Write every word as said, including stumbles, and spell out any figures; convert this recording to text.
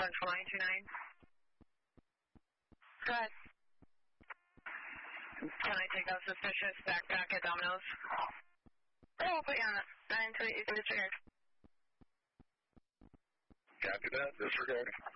Central nine two nine. Go ahead. Can I take out suspicious backpack at Domino's? Oh, I'll put you on it. nine two eight, you can disregard. Copy that, disregard.